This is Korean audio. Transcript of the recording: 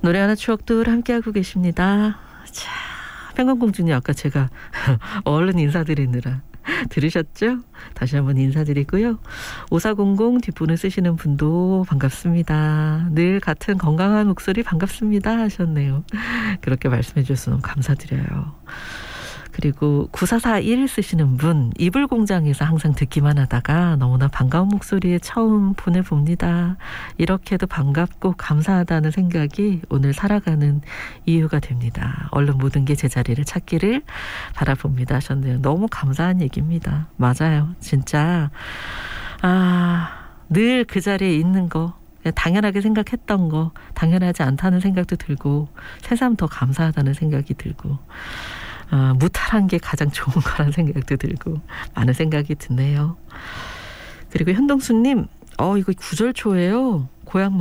노래 하나 추억들 함께하고 계십니다. 자, 평강공주님 아까 제가 얼른 인사드리느라 들으셨죠? 다시 한번 인사드리고요. 5400 뒷분을 쓰시는 분도 반갑습니다. 늘 같은 건강한 목소리 반갑습니다 하셨네요. 그렇게 말씀해 주셔서 너무 감사드려요. 그리고 9441 쓰시는 분, 이불공장에서 항상 듣기만 하다가 너무나 반가운 목소리에 처음 보내봅니다. 이렇게도 반갑고 감사하다는 생각이 오늘 살아가는 이유가 됩니다. 얼른 모든 게 제자리를 찾기를 바라봅니다 하셨네요. 너무 감사한 얘기입니다. 맞아요. 진짜 늘 그 자리에 있는 거, 당연하게 생각했던 거 당연하지 않다는 생각도 들고 새삼 더 감사하다는 생각이 들고 무탈한 게 가장 좋은 거라는 생각도 들고 많은 생각이 드네요. 그리고 현동수님 이거 구절초예요. 고향